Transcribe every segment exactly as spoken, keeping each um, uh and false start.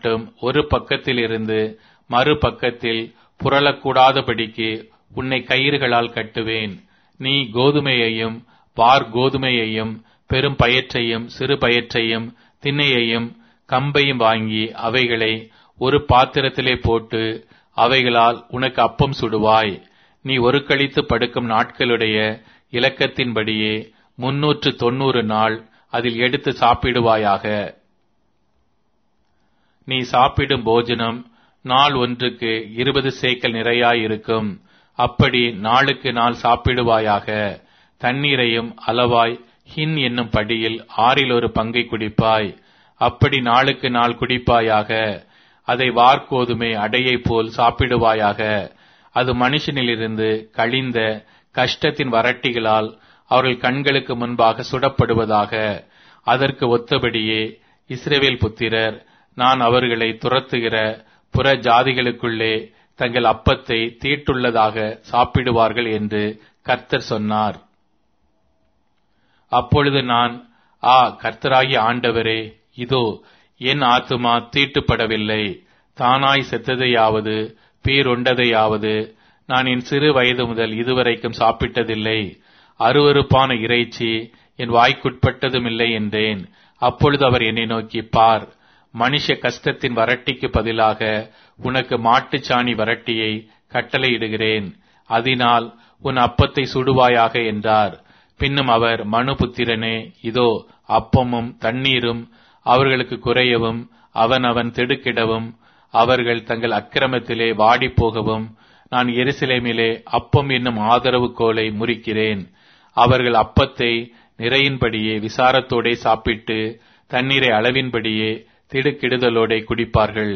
மட்டும் ஒரு பக்கத்தில் இருந்து மறு பக்கத்தில் புரளக்கூடாதபடிக்கு உன்னை கயிறுகளால் கட்டுவேன். நீ கோதுமையையும் வார் கோதுமையையும் பெரும் பயற்றையும் சிறு பயற்றையும் திண்ணையையும் கம்பையும் வாங்கி அவைகளை ஒரு பாத்திரத்திலே போட்டு அவைகளால் உனக்கு அப்பம் சுடுவாய். நீ ஒரு கழித்து படுக்கும் நாட்களுடைய இலக்கத்தின்படியே முன்னூற்று தொன்னூறு நாள் அதில் எடுத்து சாப்பிடுவாயாக. நீ சாப்பிடும் போஜனம் நாள் ஒன்றுக்கு இருபது சேக்கல் நிறையாயிருக்கும். அப்படி நாளுக்கு நாள் சாப்பிடுவாயாக. தண்ணீரையும் அளவாய் ஹின் என்னும் படியில் ஆறில் ஒரு பங்கை குடிப்பாய். அப்படி நாளுக்கு நாள் குடிப்பாயாக. அதை வார்கோதுமை அடையை போல் சாப்பிடுவாயாக. அது மனுஷனிலிருந்து கழிந்த கஷ்டத்தின் வறட்டிகளால் அவர்கள் கண்களுக்கு முன்பாக சுடப்படுவதாக. அதற்கு ஒத்தபடியே இஸ்ரவேல் புத்திரர் நான் அவர்களை துரத்துகிற புற ஜாதிகளுக்குள்ளே தங்கள் அப்பத்தை தீட்டுள்ளதாக சாப்பிடுவார்கள் என்று கர்த்தர் சொன்னார். அப்பொழுது நான், ஆ கர்த்தராகிய ஆண்டவரே, இதோ என் ஆத்துமா தீட்டுப்படவில்லை. தானாய் செத்ததையாவது பீருண்டதையாவது நான் என் சிறு வயது முதல் இதுவரைக்கும் சாப்பிட்டதில்லை. அருவருப்பான இறைச்சி என் வாய்க்குட்பட்டதுமில்லை என்றேன். அப்பொழுது அவர் என்னை நோக்கி, பார், மனுஷ கஷ்டத்தின் வறட்டிக்கு பதிலாக உனக்கு மாட்டுச்சாணி வறட்டியை கட்டளையிடுகிறேன். அதனால் உன் அப்பத்தை சுடுவாயாக என்றார். பின்னும் அவர், மனுபுத்திரனே, இதோ அப்பமும் தண்ணீரும் அவர்களுக்கு குறையவும் அவன் அவன் திடுக்கிடவும் அவர்கள் தங்கள் அக்கிரமத்திலே வாடிப்போகவும் நான் எருசலேமிலே அப்பம் என்னும் ஆதரவு கோலை முறிக்கிறேன். அவர்கள் அப்பத்தை நிறையின்படியே விசாரத்தோடே சாப்பிட்டு தண்ணீரை அளவின்படியே திடுக்கிடுதலோடே குடிப்பார்கள்.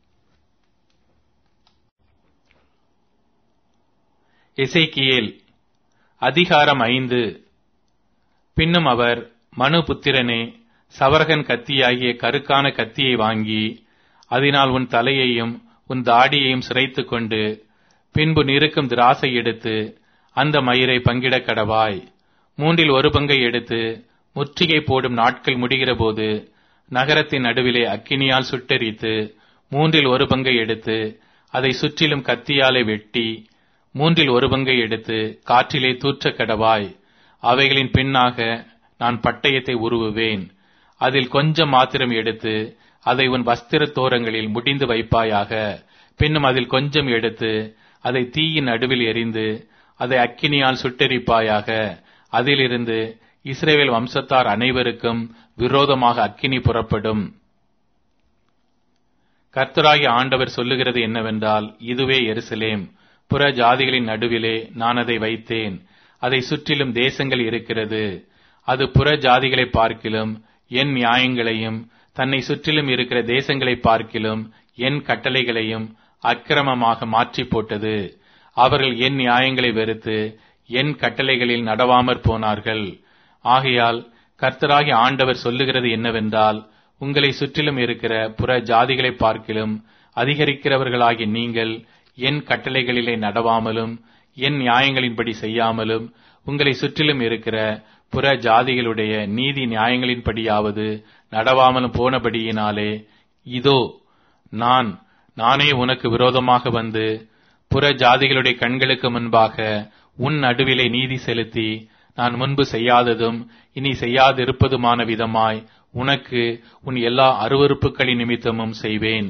எசேக்கியேல் அதிகாரம் ஐந்து. பின்னும் அவர், மனுபுத்திரனே, சவரகன் கத்தியாகிய கருக்கான கத்தியை வாங்கி அதனால் உன் தலையையும் உன் தாடியையும் சிரைத்துக் கொண்டு பின்பு நிறுக்கும் திராசை எடுத்து அந்த மயிரை பங்கிட கடவாய். மூன்றில் ஒரு பங்கை எடுத்து முற்றுகை போடும் நாட்கள் முடிகிற போது நகரத்தின் நடுவிலே அக்கினியால் சுட்டெரித்து மூன்றில் ஒரு பங்கை எடுத்து அதை சுற்றிலும் கத்தியாலே வெட்டி மூன்றில் ஒரு பங்கை எடுத்து காற்றிலே தூற்ற கடவாய். அவைகளின் பின்னாக நான் பட்டயத்தை உருவுவேன். அதில் கொஞ்சம் மாத்திரம் எடுத்து அதை உன் வஸ்திர தோரங்களில் முடிந்து வைப்பாயாக. பின்னும் அதில் கொஞ்சம் எடுத்து அதை தீயின் நடுவில் எரிந்து அதை அக்கினியால் சுட்டெரிப்பாயாக. அதிலிருந்து இஸ்ரவேல் வம்சத்தார் அனைவருக்கும் விரோதமாக அக்கினி புறப்படும். கர்த்தராகிய ஆண்டவர் சொல்லுகிறது என்னவென்றால், இதுவே எருசலேம், புற ஜாதிகளின் நடுவிலே நான் அதை வைத்தேன். அதை சுற்றிலும் தேசங்கள் இருக்கிறது. அது புற ஜாதிகளை பார்க்கிலும் என் நியாயங்களையும் தன்னை சுற்றிலும் இருக்கிற தேசங்களை பார்க்கிலும் என் கட்டளைகளையும் அக்கிரமமாக மாற்றி போட்டது. அவர்கள் என் நியாயங்களை வெறுத்து என் கட்டளைகளில் நடவாமற் போனார்கள். ஆகையால் கர்த்தராகிய ஆண்டவர் சொல்லுகிறது என்னவென்றால், உங்களை சுற்றிலும் இருக்கிற புற ஜாதிகளை பார்க்கிலும் அதிகரிக்கிறவர்களாகிய நீங்கள் என் கட்டளைகளிலே நடவாமலும் என் நியாயங்களின்படி செய்யாமலும் உங்களை சுற்றிலும் இருக்கிற புற ஜாதிகளுடைய நீதி நியாயங்களின்படியாவது நடவாமலும் போனபடியினாலே, இதோ நான் நானே உனக்கு விரோதமாக வந்து புற ஜாதிகளுடைய கண்களுக்கு முன்பாக உன் நடுவிலே நீதி செலுத்தி நான் முன்பு செய்யாததும் இனி செய்யாதிருப்பதுமான விதமாய் உனக்கு உன் எல்லா அருவருப்புகளின் நிமித்தமும் செய்வேன்.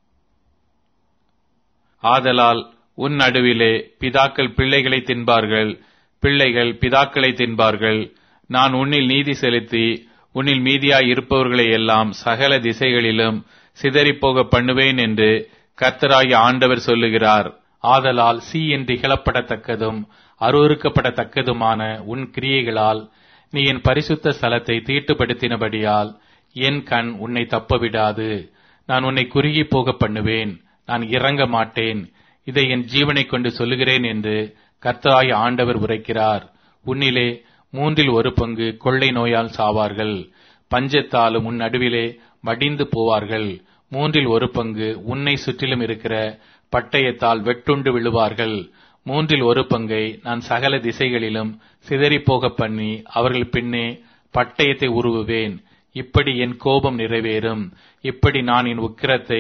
ஆதலால் உன் நடுவிலே பிதாக்கள் பிள்ளைகளை தின்பார்கள், பிள்ளைகள் பிதாக்களை தின்பார்கள். நான் உன்னில் நீதி செலுத்தி உன்னில் மீதியாய் இருப்பவர்களை எல்லாம் சகல திசைகளிலும் சிதறிப்போக பண்ணுவேன் என்று கர்த்தராகிய ஆண்டவர் சொல்லுகிறார். ஆதலால் சீ என்று இகழப்படத்தக்கதும் அருவருக்கப்படத்தக்கதுமான உன் கிரியைகளால் நீ என் பரிசுத்த ஸ்தலத்தை தீட்டுப்படுத்தினபடியால் என் கண் உன்னை தப்பவிடாது. நான் உன்னை குறுகி போக பண்ணுவேன், நான் இறங்க மாட்டேன். இதை என் ஜீவனை கொண்டு சொல்லுகிறேன் என்று கர்த்தராகிய ஆண்டவர் உரைக்கிறார். உன்னிலே மூன்றில் ஒரு பங்கு கொள்ளை நோயால் சாவார்கள், பஞ்சத்தாலும் உன் நடுவிலே மடிந்து போவார்கள். மூன்றில் ஒரு பங்கு உன்னை சுற்றிலும் இருக்கிற பட்டயத்தால் வெட்டுண்டு விழுவார்கள். மூன்றில் ஒரு பங்கை நான் சகல திசைகளிலும் சிதறிப்போக பண்ணி அவர்கள் பின்னே பட்டயத்தை உருவுவேன். இப்படி என் கோபம் நிறைவேறும். இப்படி நான் என் உக்கிரத்தை